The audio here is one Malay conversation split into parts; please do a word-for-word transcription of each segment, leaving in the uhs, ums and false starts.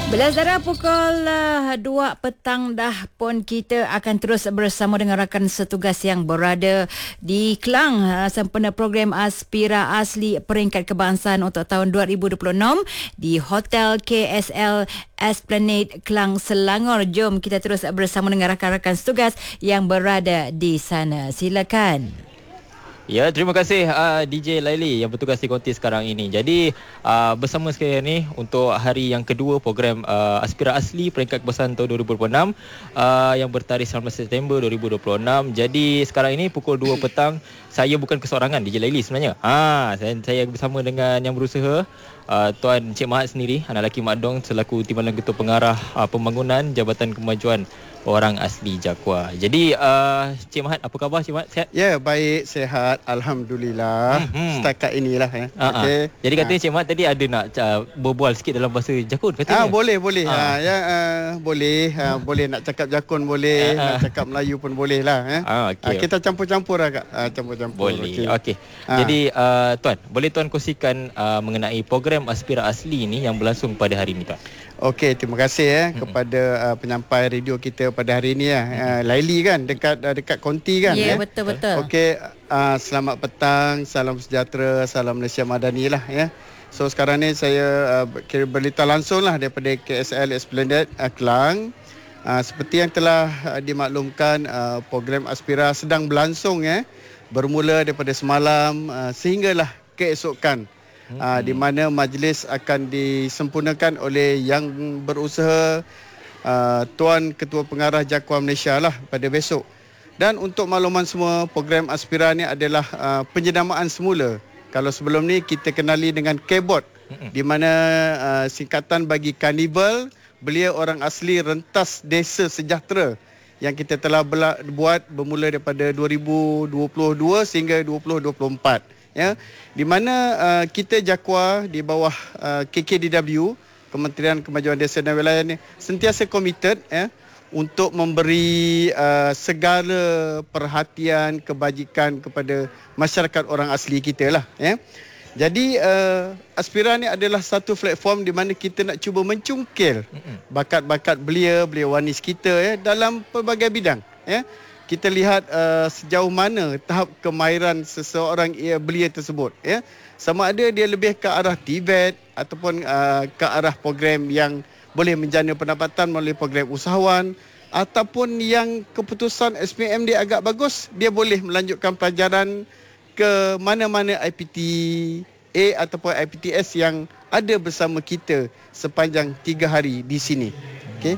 Belas darah pukul uh, dua petang dah pun kita akan terus bersama dengan rakan setugas yang berada di Kelang uh, sempena program Aspira Asli Peringkat Kebangsaan untuk tahun dua ribu dua puluh enam di Hotel K S L Esplanade Kelang, Selangor. Jom kita terus bersama dengan rakan-rakan setugas yang berada di sana. Silakan. Ya, terima kasih uh, D J Laili yang bertugas di konti sekarang ini. Jadi uh, bersama sekalian ni untuk hari yang kedua program uh, Aspira Asli Peringkat Kebangsaan tahun dua ribu dua puluh enam uh, yang bertarikh sembilan belas September dua ribu dua puluh enam. Jadi sekarang ini pukul dua petang, saya bukan kesorangan D J Laili sebenarnya. Ha, saya, saya bersama dengan yang berusaha uh, Tuan Encik Mahat sendiri, anak lelaki Mak Dong selaku Timbalan Ketua Pengarah uh, Pembangunan Jabatan Kemajuan Orang Asli Jakwa. Jadi uh, Cik Mahat, apa khabar Cik Mahat? Sihat? Ya, baik, sihat, alhamdulillah. Hmm. Setakat inilah ya. Uh-huh. Okey. Jadi katanya uh. Cik Mahat tadi ada nak uh, berbual sikit dalam bahasa Jakun katanya. Ah, boleh, boleh. Uh. Ha, ya, uh, boleh, uh, boleh nak cakap Jakun boleh, uh-huh. nak cakap Melayu pun boleh lah ya. Uh, okay. uh, kita campur-campur lah Kak. Uh, campur-campur. Boleh. Okey. Okay. Uh. Jadi uh, tuan, boleh tuan kongsikan uh, mengenai program Aspira Asli ini yang berlangsung pada hari ini tuan? Okey, terima kasih ya mm-hmm. kepada uh, penyampai radio kita pada hari ini ya. Uh, Laili kan dekat uh, dekat konti kan yeah, ya. betul betul. Okey, uh, selamat petang, salam sejahtera, salam Malaysia Madani lah ya. So sekarang ni saya uh, kira berita langsung lah daripada K S L Esplanade uh, Kelang. Uh, seperti yang telah uh, dimaklumkan, uh, program Aspira sedang berlangsung ya. Bermula daripada semalam uh, sehinggalah keesokan. Uh, di mana majlis akan disempurnakan oleh yang berusaha uh, Tuan Ketua Pengarah Jakwa Malaysia lah pada besok. Dan untuk makluman semua, program Aspira ni adalah uh, penjenamaan semula. Kalau sebelum ni kita kenali dengan K-Bot, di mana uh, singkatan bagi Karnival Belia Orang Asli Rentas Desa Sejahtera yang kita telah bela- buat bermula daripada dua ribu dua puluh dua sehingga dua ribu dua puluh empat. Ya, di mana uh, kita Jakwa di bawah uh, K K D W, Kementerian Kemajuan Desa dan Wilayah ni sentiasa komited ya untuk memberi uh, segala perhatian kebajikan kepada masyarakat orang asli kita lah ya. Jadi uh, Aspira ni adalah satu platform di mana kita nak cuba mencungkil bakat-bakat belia, belia wanis kita ya dalam pelbagai bidang ya. Kita lihat uh, sejauh mana tahap kemahiran seseorang ia belia tersebut ya. Sama ada dia lebih ke arah T V E T ataupun uh, ke arah program yang boleh menjana pendapatan melalui program usahawan, ataupun yang keputusan S P M dia agak bagus, dia boleh melanjutkan pelajaran ke mana-mana I P T A ataupun I P T S yang ada bersama kita sepanjang tiga hari di sini. Okey.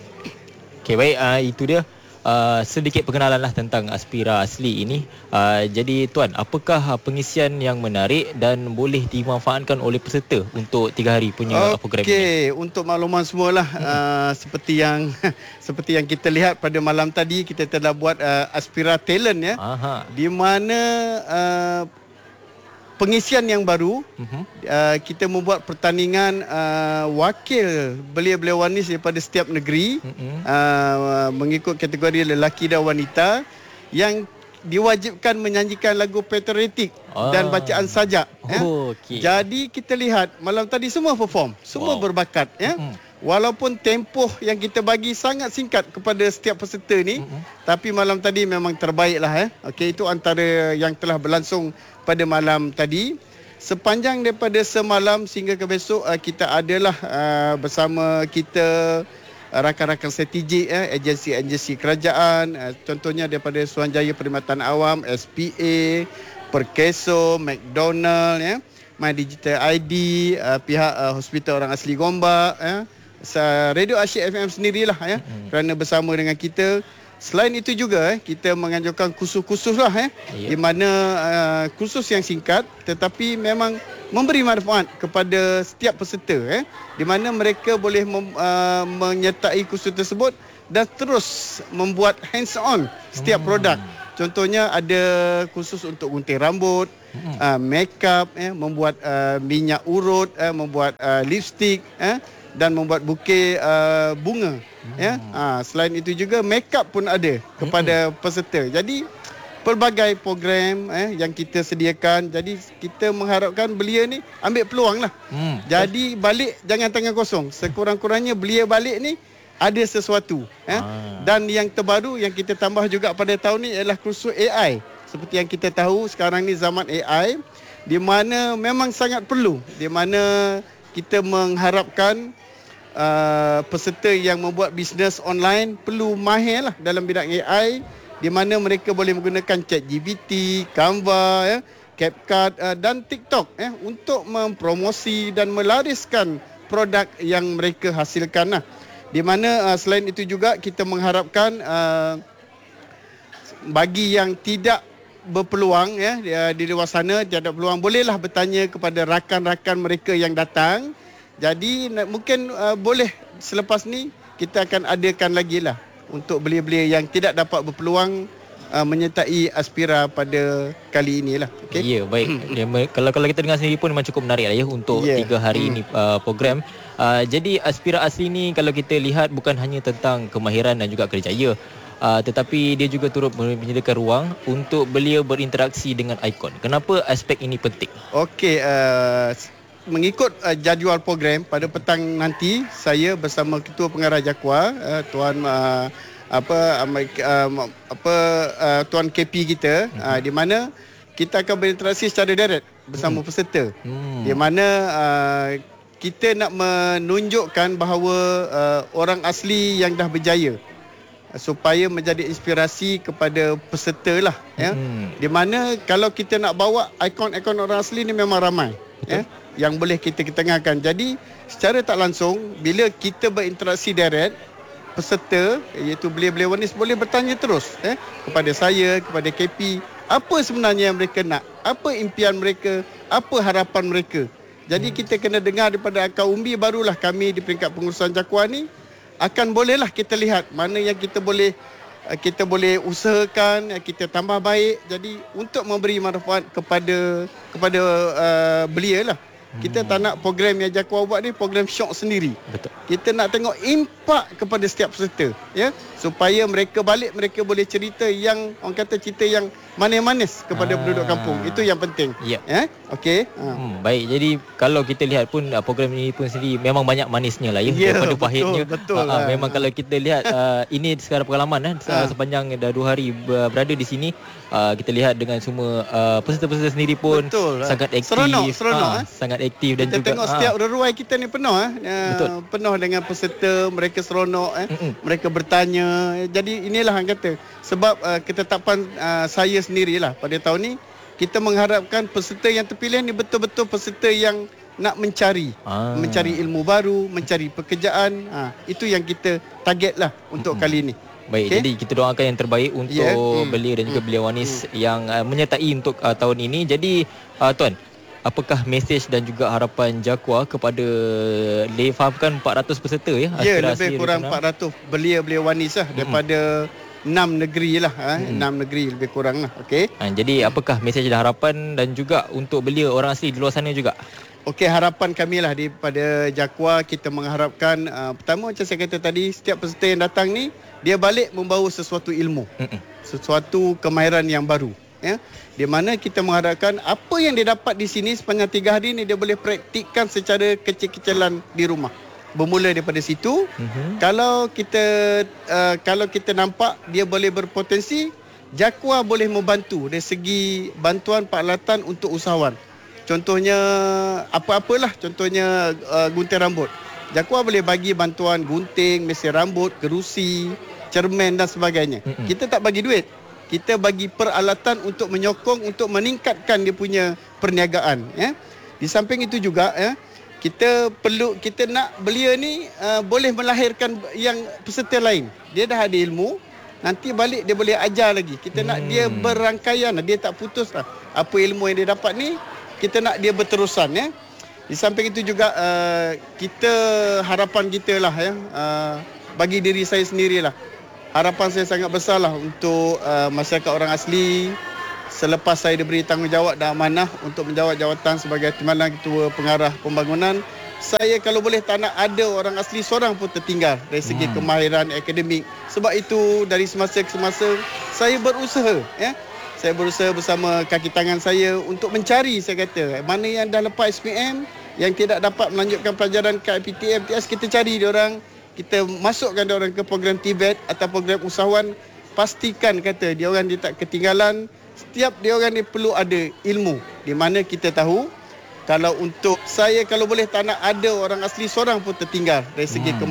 Okey, baik, uh, itu dia Uh, sedikit pengenalan lah tentang Aspira Asli ini. Uh, jadi tuan, apakah pengisian yang menarik dan boleh dimanfaatkan oleh peserta untuk tiga hari punya okay. program ini? Okey, untuk makluman semualah hmm. uh, seperti yang seperti yang kita lihat pada malam tadi, kita telah buat uh, Aspira Talent ya. Aha. Di mana uh, pengisian yang baru, uh-huh. uh, kita membuat pertandingan uh, wakil belia-belia wanis daripada setiap negeri, uh-huh. uh, mengikut kategori lelaki dan wanita yang diwajibkan menyanyikan lagu patriotik oh. dan bacaan sajak. Oh, ya. Okay. Jadi kita lihat malam tadi semua perform, semua wow. berbakat. Ya. Uh-huh. Walaupun tempoh yang kita bagi sangat singkat kepada setiap peserta ni, uh-huh. tapi malam tadi memang terbaiklah. Ya. Okey, itu antara yang telah berlangsung pada malam tadi. Sepanjang daripada semalam sehingga ke besok, uh, kita adalah uh, bersama kita uh, rakan-rakan strategik, uh, agensi-agensi kerajaan, uh, contohnya daripada Suruhanjaya Perkhidmatan Awam, S P A, Perkeso, McDonald, ya, My Digital I D, uh, pihak uh, Hospital Orang Asli Gombak, ya, Radio Asyik F M sendirilah ya, hmm. kerana bersama dengan kita. Selain itu juga eh, kita menganjurkan kursus-kursus lah eh, yeah. di mana uh, kursus yang singkat tetapi memang memberi manfaat kepada setiap peserta eh, di mana mereka boleh mem, uh, menyertai kursus tersebut dan terus membuat hands-on setiap hmm. produk. Contohnya ada kursus untuk gunting rambut, hmm. uh, make up, eh, membuat uh, minyak urut, eh, membuat uh, lipstick, eh, dan membuat bukit uh, bunga. Hmm. Ya, ha, selain itu juga make up pun ada kepada hmm. peserta. Jadi pelbagai program eh, yang kita sediakan. Jadi kita mengharapkan belia ni ambil peluang lah. Hmm. Jadi balik jangan tangan kosong. Sekurang-kurangnya belia balik ni ada sesuatu. Eh. Ah. Dan yang terbaru yang kita tambah juga pada tahun ni ialah kursus A I. Seperti yang kita tahu sekarang ni zaman A I, di mana memang sangat perlu. Di mana kita mengharapkan uh, peserta yang membuat bisnes online perlu mahir lah dalam bidang A I, di mana mereka boleh menggunakan ChatGPT, Canva, ya, CapCut uh, dan TikTok ya, untuk mempromosi dan melariskan produk yang mereka hasilkan lah. Di mana uh, selain itu juga kita mengharapkan uh, bagi yang tidak berpeluang ya di luar sana, tiada peluang, bolehlah bertanya kepada rakan-rakan mereka yang datang. Jadi mungkin uh, boleh selepas ni kita akan adakan lagi lah untuk belia-belia yang tidak dapat berpeluang uh, menyertai Aspira pada kali inilah. Okay? Ya, baik. Ya, kalau kalau kita dengar sendiri pun memang cukup menarik lah ya untuk yeah. tiga hari hmm. ini uh, program. Uh, jadi Aspira Asli ni kalau kita lihat bukan hanya tentang kemahiran dan juga kerjaya, uh, tetapi dia juga turut menyediakan ruang untuk belia berinteraksi dengan ikon. Kenapa aspek ini penting? Okey, uh, mengikut uh, jadual program pada petang nanti, saya bersama Ketua Pengarah Jakwa uh, Tuan uh, apa uh, apa uh, Tuan K P kita, hmm. uh, di mana kita akan berinteraksi secara direct bersama hmm. peserta. Hmm. Di mana uh, kita nak menunjukkan bahawa uh, orang asli yang dah berjaya uh, supaya menjadi inspirasi kepada peserta lah ya. Hmm. Di mana kalau kita nak bawa ikon-ikon orang asli ni memang ramai. Betul. Ya, yang boleh kita ketengahkan. Jadi secara tak langsung bila kita berinteraksi direct, peserta iaitu belia-belia wanis boleh bertanya terus eh, kepada saya, kepada K P, apa sebenarnya yang mereka nak, apa impian mereka, apa harapan mereka. Jadi hmm. kita kena dengar daripada akar umbi, barulah kami di peringkat pengurusan Jakwa ni akan bolehlah kita lihat mana yang kita boleh kita boleh usahakan, kita tambah baik. Jadi untuk memberi manfaat kepada kepada uh, belia lah. Kita tak nak program yang Jakwa buat ni program syok sendiri. Betul. Kita nak tengok impak kepada setiap peserta ya, supaya mereka balik mereka boleh cerita yang orang kata cerita yang manis-manis kepada ah. penduduk kampung. Itu yang penting. Yep. Ya. Okey. Hmm, baik. Jadi kalau kita lihat pun program ini pun sendiri memang banyak manisnya lah ya, yeah, daripada betul, pahitnya. Betul. Ha, ha, memang kalau kita lihat uh, ini sekarang pengalaman eh, ha. sepanjang dah dua hari berada di sini, uh, kita lihat dengan semua uh, peserta-peserta sendiri pun betul, sangat aktif. Seronok, seronok ha, eh. Sangat aktif dan kita juga tengok setiap reruai kita ni penuh eh. Uh, penuh dengan peserta, mereka seronok eh. Mm-mm. Mereka bertanya. Jadi inilah yang kata sebab uh, ketetapan uh, saya sendirilah pada tahun ni kita mengharapkan peserta yang terpilih ni betul-betul peserta yang nak mencari ah. mencari ilmu baru, mencari pekerjaan. Ha, itu yang kita targetlah untuk Mm-mm. kali ini. Baik, okay. Jadi kita doakan yang terbaik untuk yeah. mm. belia dan juga mm. belia wanis mm. yang uh, menyertai untuk uh, tahun ini. Jadi uh, Tuan, apakah mesej dan juga harapan Jakwa kepada, dia fahamkan empat ratus peserta ya? Ya, lebih kurang empat ratus belia-belia wanis lah, daripada enam negeri lah, ha? hmm. enam negeri lebih kurang lah. Okay. Ha, jadi apakah mesej dan harapan dan juga untuk belia orang asli di luar sana juga? Okey, harapan kami lah daripada Jakwa, kita mengharapkan uh, pertama macam saya kata tadi, setiap peserta yang datang ni dia balik membawa sesuatu ilmu, Mm-mm. sesuatu kemahiran yang baru. Ya, di mana kita mengharapkan apa yang dia dapat di sini sepanjang tiga hari ni dia boleh praktikkan secara kecil-kecilan di rumah. Bermula daripada situ, mm-hmm. kalau kita uh, kalau kita nampak dia boleh berpotensi, Jakwa boleh membantu dari segi bantuan peralatan untuk usahawan. Contohnya apa-apalah, contohnya uh, gunting rambut. Jakwa boleh bagi bantuan gunting, mesin rambut, kerusi, cermin dan sebagainya. Mm-hmm. Kita tak bagi duit. Kita bagi peralatan untuk menyokong, untuk meningkatkan dia punya perniagaan ya. Di samping itu juga ya, kita perlu, kita nak belia ni uh, boleh melahirkan yang peserta lain. Dia dah ada ilmu, nanti balik dia boleh ajar lagi. Kita hmm. nak dia berangkaian, dia tak putus lah. Apa ilmu yang dia dapat ni, kita nak dia berterusan ya. Di samping itu juga uh, kita, harapan kita lah ya, uh, bagi diri saya sendirilah, harapan saya sangat besar lah untuk uh, masyarakat orang asli. Selepas saya diberi tanggungjawab dan amanah untuk menjawab jawatan sebagai Timbalan Ketua Pengarah Pembangunan, saya kalau boleh tak nak ada orang asli seorang pun tertinggal dari segi hmm. kemahiran akademik. Sebab itu dari semasa ke semasa saya berusaha ya. saya berusaha bersama kaki tangan saya untuk mencari, saya kata, mana yang dah lepas S P M, yang tidak dapat melanjutkan pelajaran kat P T M T S, kita cari diorang, kita masukkan diorang ke program T V E T atau program usahawan. Pastikan kata diorang dia tak ketinggalan. Setiap diorang ni perlu ada ilmu, di mana kita tahu kalau untuk saya, kalau boleh tak nak ada orang asli seorang pun tertinggal dari segi hmm.